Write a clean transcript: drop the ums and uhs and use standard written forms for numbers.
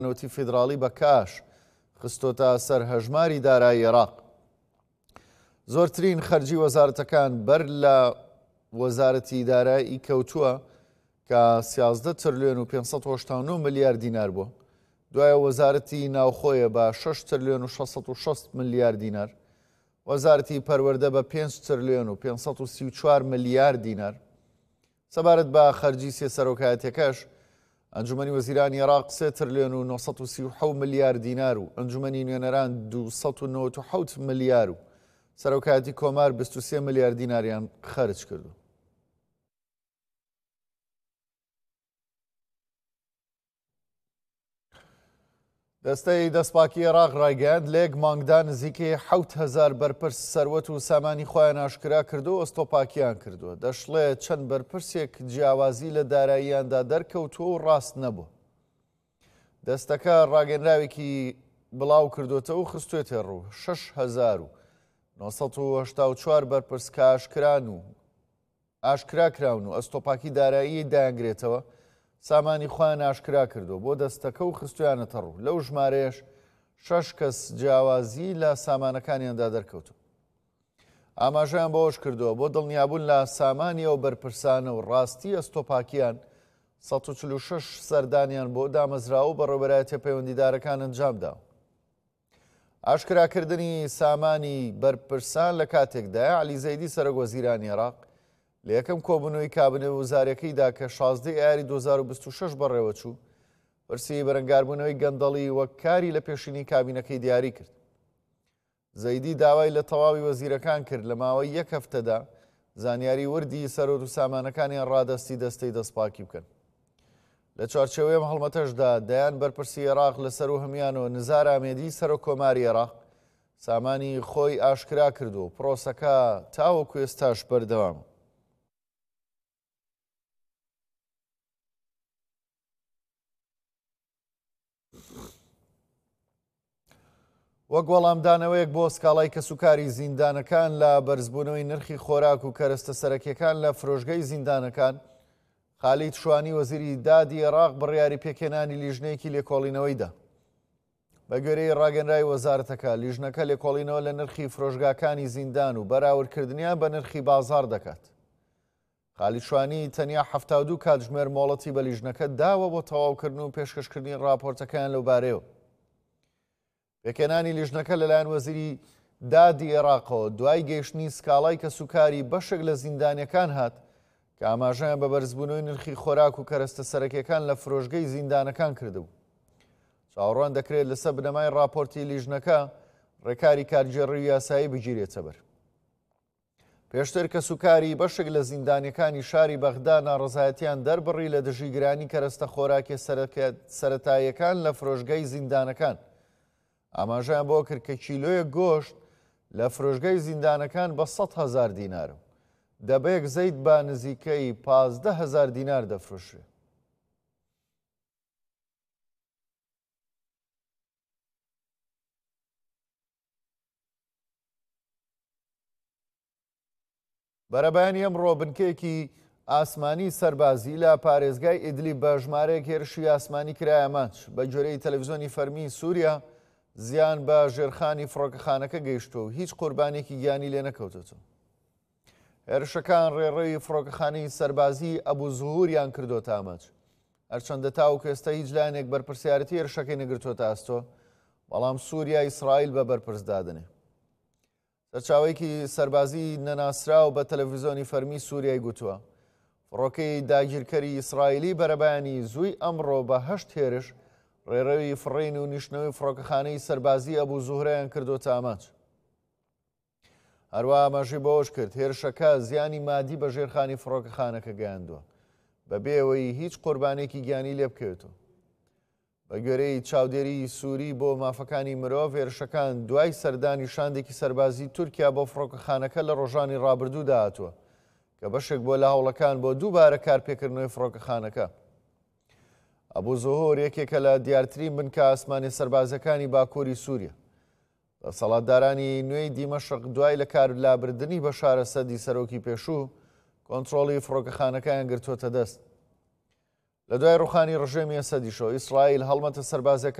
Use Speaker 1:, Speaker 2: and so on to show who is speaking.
Speaker 1: نوتی فیدراڵی بە کاش خستۆتە سەر هەژماری دارایی عێراق. زۆرترین خەرجی وەزارەتەکان بەر لە وەزارەتی دارایی کەوتووە کە 13 تریلیۆن و 589 ملیار دینار بووە. دوایە وەزارەتی ناوخۆیە بە 6 تریلیۆن و 660 ملیار دینار، وەزارەتی پەروەردە بە 5 تریلیۆن و 534 ملیار دینار. سەبارەت بە خەرجی سێ سەرۆکایەتیەکەش ئەنجومەنی وەزیرانی عێراق 3 تریلیۆن و 937 ملیار دینار و ئەنجومەنی نوێنەران 297 ملیار و سەرۆکایەتی کۆمار 23 ملیار دیناریان خەرج کردو. دەستەی دەستپاکی عێراق ڕایگەیاند لە یەک مانگدا نزیکەی 7,000 بەرپرس سەروەت و سامانی خۆیان ئاشکرا کردو و ئۆستۆپاکیان کردووە. دەشڵێت چەند بەرپرسێک جیاوازی لە داراییاندا دەرکەوتووە و ڕاست نەبووە. دەستەکە ڕاگەنراوێکی بڵاو کردوێتەوە و خستوێتە ڕوو 6,984 بەرپرس کە ئاشکرا کراون و ئەستۆپاکی دارایی دایانگرێتەوە سامانی خۆیان ئاشکرا کردو بۆ دەستەکە و خستویانەتە ڕوو. لەو ژمارەیەش 6 کەس جیاوازی لە سامانەکانیاندا دەرکەوتو. ئاماژەیان بۆش کردووە بۆ دڵنیابوون لە سامانی ئەو بەرپرسانە و ڕاستی ئەستۆپاکیان 146 سەردانیان بۆ دامەزراوە و بە ڕێبەرایەتیە پەیوەندیدارەکان ئەنجامدا. ئاشکراکردنی سامانی بەرپرسان لە کاتێکدایە عەلی زەیدی سەرۆک وەزیرانی عێراق لە یەکەم کۆبوونەوەی کابینە وەزارەکەیدا کە 16 ئایاری 2026 بەڕێوەچوو پرسی بەرەنگاربوونەوەی گەندەڵی وەک کاری لە پێشینی کابینەکەی دیاری کرد. زەیدی داوای لە تەواوی وەزیرەکان کرد لە ماوەی یەک هەفتەدا زانیاری وردی سەرۆت و سامانەکانیان ڕادەستی دەستەی دەستپاکی بکەن. لە چوارچێوەیەم هەڵمەتەشدا دەیان بەرپرسی عێراق لەسەر و هەمیانەوە نزار ئامێدی سەرۆک کۆماری عێراق سامانی خۆی ئاشکرا کردو و پرۆسەکە تاوەکو ئێستاش بەردەوامە. وەک وەڵامدانەوەیەک بۆ سکاڵای کەسوکاری زیندانەکان لە بەرزبوونەوەی نرخی خۆراک و کەرەستە سەرەکیەکان لە فرۆژگەی زیندانەکان، خالید شوانی وەزیری دادی عێراق بڕیاری پێکێنانی لیژنەیەکی لێکۆڵینەوەیدا. بە گوێرەی ڕاگەنرای وەزارەتەکە لیژنەکە لێکۆڵینەوە لە نرخی فرۆژگاکانی زیندان و بەراوردکردنیان بە نرخی بازار دەکات. خالید شوانی تەنیا 72 کاتژمێر مۆڵەتی بە لیژنەکە داوە بۆ تەواوکردن و پێشکەشکردنی ڕاپۆرتەکان لەو بارەیەوە. پێکێنانی لیژنەکە لەلایەن وەزیری دادی عێراقەوە دوای گەیشتنی سکاڵای کەسوکاری بەشێک لە زیندانیەکان هات کە ئاماژەیان بە بەرزبوونەوەی نرخی خۆراک و کەرەستە سەرەکیەکان لە فرۆژگەی زیندانەکان کردبوو. چاوەڕوان دەکرێت لەسەر بنەمای ڕاپۆرتی لیژنەکە ڕێکاری کارگێڕی یاسایی بگیرێتە بەر. پێشتر کەسوکاری بەشێک لە زیندانیەکانی شاری بەغدا ناڕەزایەتیان دەربڕی لە دژیگرانی کەرەستە خۆراکی سەرەتاییەکان لە فرۆژگەی زیندانەکان. ئاماژیان بۆ کرد کە کیلۆیە گۆشت لە فرۆژگەی زیندانەکان بە 100,000 دینارە و دەبەیەک زەیت بە نزیکەی 15,000 دینار دەفرۆشرێت. بەرەبایانی ئەمڕۆ بنکەیەکی ئاسمانی سەربازی لە پارێزگای ئیدلیب بە ژمارەیەک هێرشی ئاسمانی کرایە ماچ. بە گوێرەی تەلەڤیزۆنی فەرمی سووریا زیان بە ژێرخانی فڕۆکەخانەکە گەیشتۆ و هیچ قوربانێکی گیانی لێ نەکەوتێتەوە. هێرشەکان ڕێڕەوی فڕۆکەخانەی سەربازی ئەبوو زوهوریان کردۆتە ئاماچ. هەرچەندە تاوەکو ئێستا هیچ لایەنێک بەرپرسیارەتی هێرشەکەی نەگرتوۆتە ئاستۆ، بەڵام سووریا ئیسرائیل بە بەرپرس دادنێ. سەرچاوەیەکی سەربازی نەناسراو بە تەلەڤیزۆنی فەرمی سووریای گوتووە فڕۆکەی داگیرکەری ئیسرائیلی بەرەبایانی زووی ئەمڕۆ بە 8 هێرش ڕێڕەوی فڕین و نیشتنەوەی فڕۆکەخانەی سەربازی ئەبوو زوهرەیان کردۆتە ئاماچ. هەروە ئاماژەی بەوەش کرد هێرشەکە زیانی مادی بە ژێرخانی فڕۆکەخانەکە گەیاندووە بەبێەوەی هیچ قوربانێکی گیانی لێ بکەوێتەوە. بە گوێرەی چاودێری سووری بۆ مافەکانی مرۆڤ، هێرشەکان دوای سەردانی شاندێکی سەربازی تورکیا بۆ فڕۆکەخانەکە لە ڕۆژانی ڕابردوودا هاتووە کە بەشێک بۆ لە هەوڵەکان بۆ دووبارە کارپێکردنەوەی فڕۆکەخانەکە. ئەبوو زۆهۆر یەکێکە لە دیارترین بنکە ئاسمانی سەربازەکانی باکووری سووریا. دەسەڵاتدارانی نوێی دیمەشق دوای لە کارلابردنی بە شارە سەدی سەرۆکی پێشوو کۆنتڕۆڵی فڕۆکەخانەکەیان گرتوۆتە دەست. لە دوای ڕوخانی ڕژێمی ئەسەدیشەوە ئیسرائیل هەڵمەتە سەربازەکە